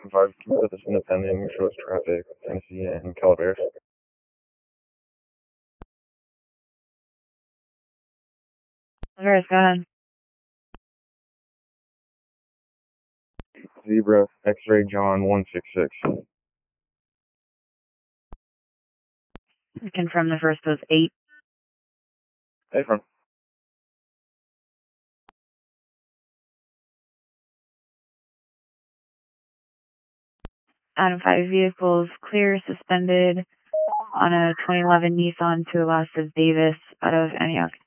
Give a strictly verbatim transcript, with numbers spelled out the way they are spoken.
five, this independent, shows traffic, Tennessee, and Calaveras. Calaveras, go ahead. Zebra, X-ray, John, one six six. Confirm the first was eight. Hey, from. Adam five vehicles clear, suspended on a twenty eleven Nissan to Las Davis out of Antioch.